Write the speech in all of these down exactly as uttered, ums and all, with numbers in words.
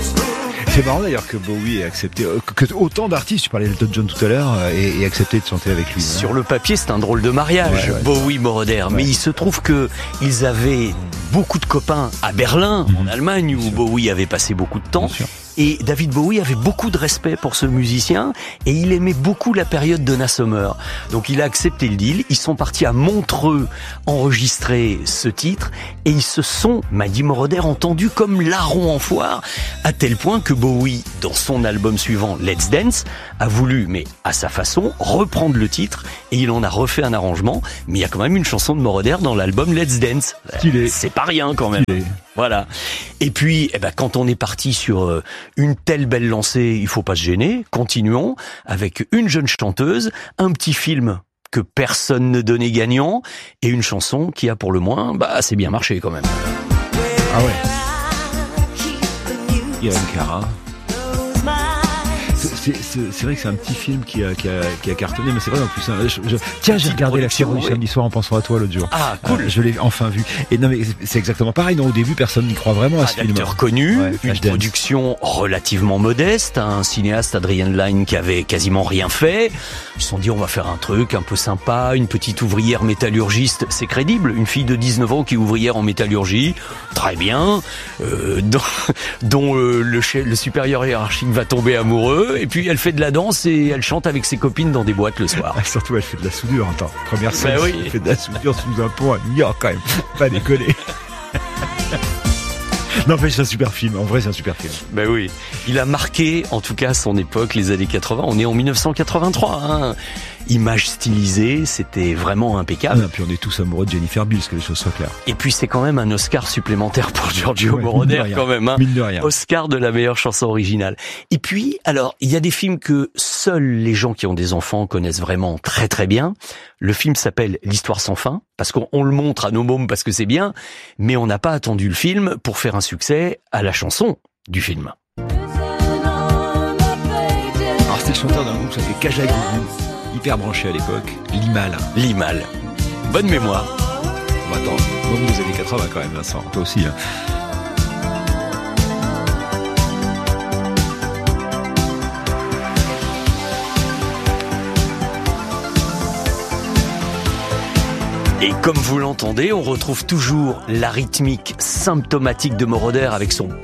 C'est marrant d'ailleurs que Bowie ait accepté, que autant d'artistes, tu parlais d'Elton John tout à l'heure, aient accepté de chanter avec lui. Sur hein. le papier, c'est un drôle de mariage, ouais, ouais. Bowie-Moroder. Ouais. Mais il se trouve que ils avaient beaucoup de copains à Berlin, mmh. en Allemagne, où Bowie avait passé beaucoup de temps. Et David Bowie avait beaucoup de respect pour ce musicien et il aimait beaucoup la période Donna Summer. Donc il a accepté le deal. Ils sont partis à Montreux enregistrer ce titre et ils se sont, m'a dit Moroder, entendus comme larrons en foire, à tel point que Bowie, dans son album suivant, Let's Dance, a voulu, mais à sa façon, reprendre le titre et il en a refait un arrangement. Mais il y a quand même une chanson de Moroder dans l'album Let's Dance. Stylé. C'est pas rien quand même. Stylé. Voilà. Et puis, eh ben, quand on est parti sur euh, une telle belle lancée, il faut pas se gêner. Continuons avec une jeune chanteuse, un petit film que personne ne donnait gagnant et une chanson qui a pour le moins, bah, assez bien marché quand même. Ah ouais. Irene Cara. C'est, c'est, c'est vrai que c'est un petit film qui a, qui a, qui a cartonné, mais c'est vrai en plus. Hein, je, je, tiens, j'ai regardé la série du samedi soir en pensant à toi l'autre jour. Ah, cool. Euh, je l'ai enfin vu. Et non, mais c'est exactement pareil. Non, au début, personne n'y croit vraiment à ce un film. Un acteur connu, ouais, une production relativement modeste, un cinéaste Adrian Lyne qui avait quasiment rien fait. Ils se sont dit, on va faire un truc un peu sympa, une petite ouvrière métallurgiste, c'est crédible. Une fille de dix-neuf ans qui est ouvrière en métallurgie, très bien, euh, dont, dont euh, le, chef, le supérieur hiérarchique va tomber amoureux. Et puis elle fait de la danse et elle chante avec ses copines dans des boîtes le soir. Ah, surtout elle fait de la soudure. Attends, première scène, bah oui. Elle fait de la soudure sous un pont à New York quand même. Pas déconner. Non, mais c'est un super film. En vrai, c'est un super film. Ben oui. Il a marqué, en tout cas, son époque, les années quatre-vingts. On est en dix-neuf cent quatre-vingt-trois, hein. Image stylisée, c'était vraiment impeccable. Et puis on est tous amoureux de Jennifer Beals, que les choses soient claires. Et puis c'est quand même un Oscar supplémentaire pour Giorgio ouais, Moroder, quand même, hein. Mine de rien. Oscar de la meilleure chanson originale. Et puis, alors, il y a des films que seuls les gens qui ont des enfants connaissent vraiment très très bien. Le film s'appelle L'Histoire sans fin, parce qu'on on le montre à nos mômes parce que c'est bien, mais on n'a pas attendu le film pour faire un succès à la chanson du film. Alors c'était le chanteur d'un groupe qui s'appelait Kajagougou. Hyper branché à l'époque, Limal. Limal. Bonne mémoire. Bon, attends, môme des années quatre-vingts quand même, Vincent. Toi aussi, hein. Et comme vous l'entendez, on retrouve toujours la rythmique symptomatique de Moroder avec son...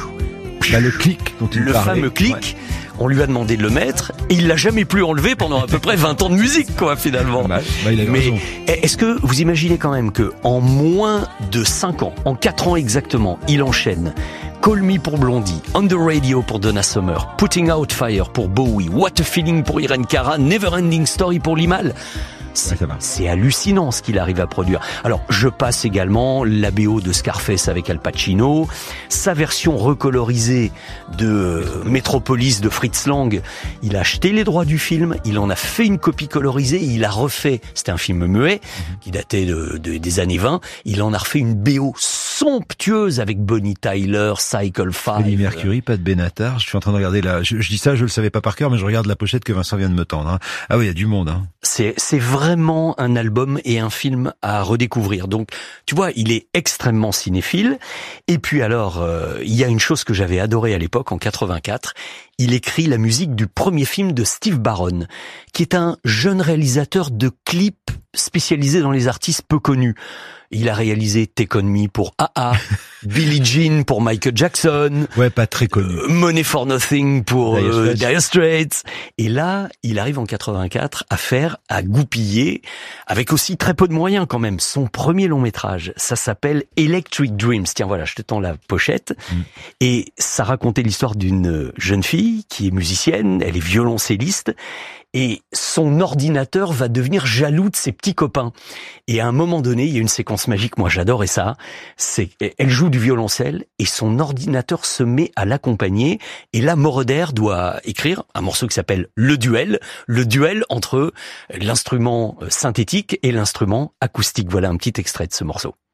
Bah, le clic dont il Le parlait. fameux clic. Ouais. On lui a demandé de le mettre et il l'a jamais plus enlevé pendant à peu près vingt ans de musique, quoi, finalement. Bah, bah, il a Mais raison. Est-ce que vous imaginez quand même que en moins de cinq ans, en quatre ans exactement, il enchaîne Call Me pour Blondie, On the Radio pour Donna Summer, Putting Out Fire pour Bowie, What a Feeling pour Irene Cara, Never Ending Story pour Limal. C'est, ouais, c'est hallucinant ce qu'il arrive à produire. Alors, je passe également la B O de Scarface avec Al Pacino, sa version recolorisée de Metropolis de Fritz Lang. Il a acheté les droits du film, il en a fait une copie colorisée, il a refait, c'était un film muet, qui datait de, de, des années vingt, il en a refait une B O somptueuse avec Bonnie Tyler, Cycle five. Freddie Mercury, pas de Benatar. Je suis en train de regarder là. Je, je dis ça, je le savais pas par cœur, mais je regarde la pochette que Vincent vient de me tendre. Hein. Ah oui, il y a du monde. Hein. C'est, c'est vraiment un album et un film à redécouvrir. Donc, tu vois, il est extrêmement cinéphile. Et puis alors, euh, il y a une chose que j'avais adorée à l'époque, en quatre-vingt-quatre. Il écrit la musique du premier film de Steve Barron, qui est un jeune réalisateur de clips spécialisé dans les artistes peu connus. Il a réalisé Take On Me pour A A, Billie Jean pour Michael Jackson. Ouais, pas très connu. Euh, Money for Nothing pour Dire euh, Straits. Dire Straits. Et là, il arrive en quatre-vingt-quatre à faire, à goupiller, avec aussi très peu de moyens quand même, son premier long métrage. Ça s'appelle Electric Dreams. Tiens, voilà, je te tends la pochette. Mm. Et ça racontait l'histoire d'une jeune fille qui est musicienne, elle est violoncelliste. Et son ordinateur va devenir jaloux de ses petits copains. Et à un moment donné, il y a une séquence magique, moi j'adorais ça, c'est elle joue du violoncelle et son ordinateur se met à l'accompagner. Et là, Moroder doit écrire un morceau qui s'appelle Le Duel, le duel entre l'instrument synthétique et l'instrument acoustique. Voilà un petit extrait de ce morceau.